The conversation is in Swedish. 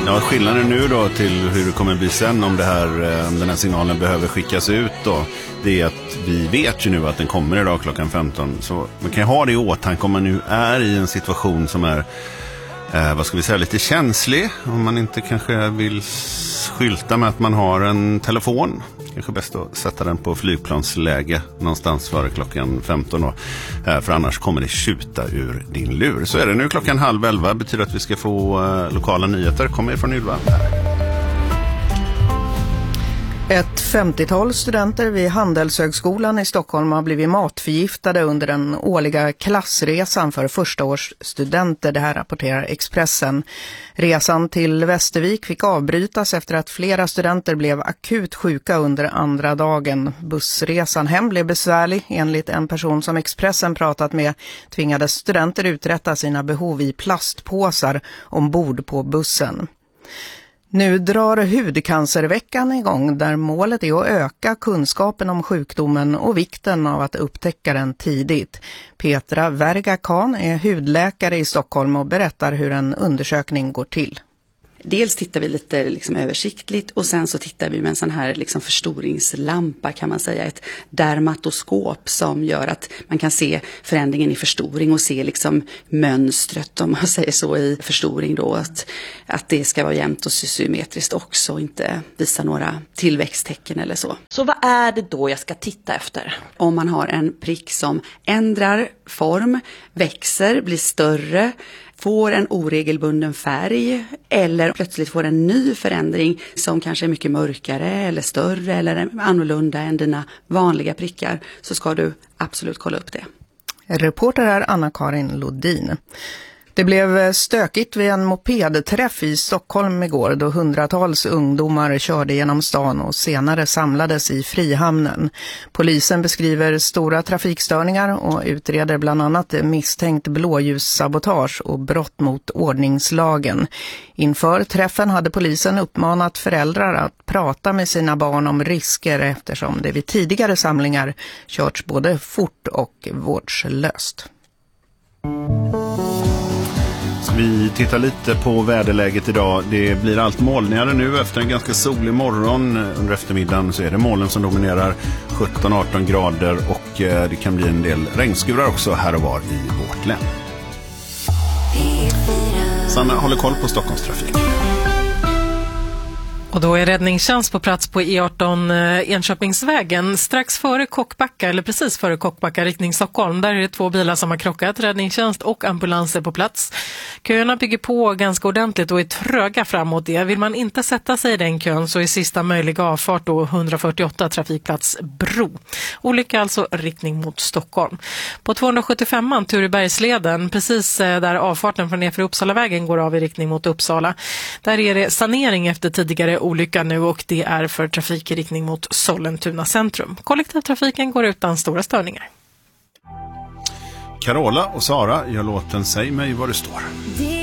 Ja, skillnaden nu då till hur det kommer bli sen om den här signalen behöver skickas ut då, det är att vi vet ju nu att den kommer idag klockan 15. Så man kan ju ha det i åtanke om man nu är i en situation som är lite känslig, om man inte kanske vill skylta med att man har en telefon. Kanske bäst att sätta den på flygplansläge någonstans före klockan 15 då. För annars kommer det tjuta ur din lur. Så är det nu klockan 10:30, betyder att vi ska få lokala nyheter. Kommer från Ylva. Ett 50-tal studenter vid Handelshögskolan i Stockholm har blivit matförgiftade under den årliga klassresan för förstaårsstudenter. Det här rapporterar Expressen. Resan till Västervik fick avbrytas efter att flera studenter blev akut sjuka under andra dagen. Bussresan hem blev besvärlig. Enligt en person som Expressen pratat med tvingades studenter uträtta sina behov i plastpåsar ombord på bussen. Nu drar hudcancerveckan igång där målet är att öka kunskapen om sjukdomen och vikten av att upptäcka den tidigt. Petra Verga-Kahn är hudläkare i Stockholm och berättar hur en undersökning går till. Dels tittar vi lite översiktligt och sen så tittar vi med en sån här förstoringslampa kan man säga, ett dermatoskop som gör att man kan se förändringen i förstoring och se mönstret om man säger så i förstoring då, att det ska vara jämnt och symmetriskt också och inte visa några tillväxttecken eller så. Så vad är det då jag ska titta efter? Om man har en prick som ändrar form, växer, blir större, får en oregelbunden färg eller plötsligt får en ny förändring som kanske är mycket mörkare eller större eller annorlunda än dina vanliga prickar, så ska du absolut kolla upp det. Reporter är Anna-Karin Lodin. Det blev stökigt vid en mopedträff i Stockholm igår då hundratals ungdomar körde genom stan och senare samlades i Frihamnen. Polisen beskriver stora trafikstörningar och utreder bland annat misstänkt blåljussabotage och brott mot ordningslagen. Inför träffen hade polisen uppmanat föräldrar att prata med sina barn om risker eftersom det vid tidigare samlingar körts både fort och vårdslöst. Vi tittar lite på väderläget idag. Det blir allt molnigare nu efter en ganska solig morgon. Under eftermiddagen så är det molnen som dominerar, 17-18 grader, och det kan bli en del regnskurar också här och var i vårt län. Sanna håller koll på Stockholmstrafik. Och då är räddningstjänst på plats på E18 Enköpingsvägen strax före Kockbacka, eller precis före Kockbacka riktning Stockholm. Där är det 2 bilar som har krockat, räddningstjänst och ambulanser på plats. Köerna bygger på ganska ordentligt och är tröga framåt det. Vill man inte sätta sig i den kön så är sista möjliga avfart då 148 trafikplats Bro. Olycka alltså riktning mot Stockholm. På 275an Turebergsleden, precis där avfarten från nedför Uppsalavägen går av i riktning mot Uppsala. Där är det sanering efter tidigare olycka nu och det är för trafik i riktning mot Sollentuna centrum. Kollektivtrafiken går utan stora störningar. Carola och Sara gör låten Säg mig var du står.